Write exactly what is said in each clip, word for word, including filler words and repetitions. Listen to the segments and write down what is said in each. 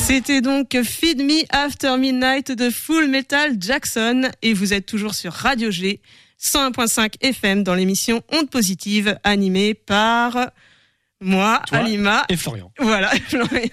C'était donc Feed Me After Midnight de Full Metal Jackson et vous êtes toujours sur Radio G cent un virgule cinq F M dans l'émission Ondes Positives animée par moi, Toi Alima et Florian. Voilà, Florian.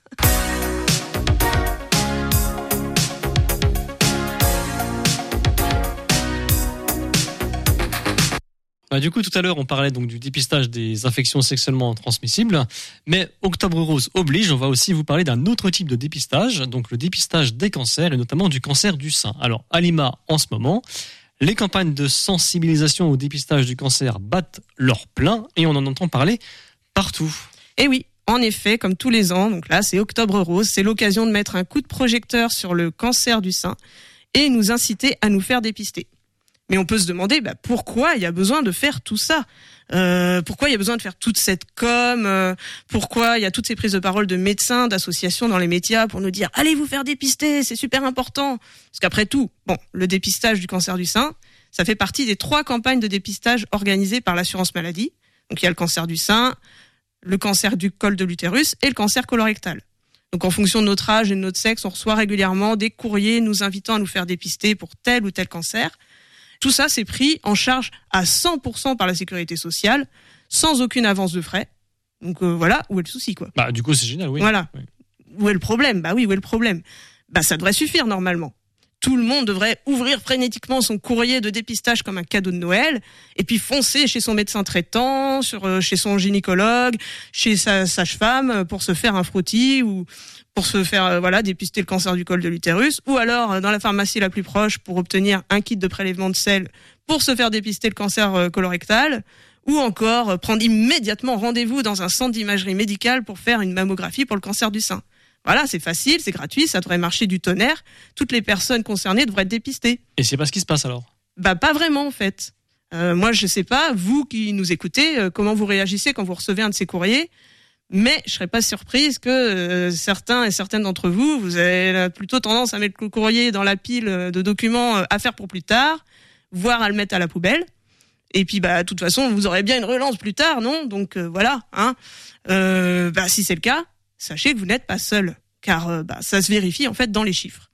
Ah, du coup, tout à l'heure, on parlait donc du dépistage des infections sexuellement transmissibles, mais Octobre Rose oblige, on va aussi vous parler d'un autre type de dépistage, donc le dépistage des cancers et notamment du cancer du sein. Alors, à Lima, en ce moment, les campagnes de sensibilisation au dépistage du cancer battent leur plein et on en entend parler partout. Et oui, en effet, comme tous les ans, donc là, c'est Octobre Rose, c'est l'occasion de mettre un coup de projecteur sur le cancer du sein et nous inciter à nous faire dépister. Mais on peut se demander bah, pourquoi il y a besoin de faire tout ça, euh, pourquoi il y a besoin de faire toute cette com, euh, pourquoi il y a toutes ces prises de parole de médecins, d'associations dans les médias pour nous dire allez vous faire dépister, c'est super important. Parce qu'après tout, bon, le dépistage du cancer du sein, ça fait partie des trois campagnes de dépistage organisées par l'assurance maladie. Donc il y a le cancer du sein, le cancer du col de l'utérus et le cancer colorectal. Donc en fonction de notre âge et de notre sexe, on reçoit régulièrement des courriers nous invitant à nous faire dépister pour tel ou tel cancer. Tout ça, c'est pris en charge à cent pour cent par la sécurité sociale, sans aucune avance de frais. Donc euh, voilà, où est le souci, quoi. Bah, du coup, c'est génial, oui. Voilà. Oui. Où est le problème ? Bah oui, où est le problème ? Bah ça devrait suffire normalement. Tout le monde devrait ouvrir frénétiquement son courrier de dépistage comme un cadeau de Noël, et puis foncer chez son médecin traitant, sur, euh, chez son gynécologue, chez sa sage-femme pour se faire un frottis ou pour se faire euh, voilà dépister le cancer du col de l'utérus, ou alors euh, dans la pharmacie la plus proche pour obtenir un kit de prélèvement de sel pour se faire dépister le cancer euh, colorectal, ou encore euh, prendre immédiatement rendez-vous dans un centre d'imagerie médicale pour faire une mammographie pour le cancer du sein. Voilà, c'est facile, c'est gratuit, ça devrait marcher du tonnerre. Toutes les personnes concernées devraient être dépistées. Et c'est pas ce qui se passe alors ? Bah pas vraiment en fait. Euh, moi je sais pas, vous qui nous écoutez, euh, comment vous réagissez quand vous recevez un de ces courriers. Mais je serais pas surprise que euh, certains et certaines d'entre vous, vous avez plutôt tendance à mettre le courrier dans la pile de documents euh, à faire pour plus tard, voire à le mettre à la poubelle. Et puis bah de toute façon, vous aurez bien une relance plus tard, non ? Donc euh, voilà, hein. Euh, bah si c'est le cas, sachez que vous n'êtes pas seul, car euh, bah ça se vérifie en fait dans les chiffres.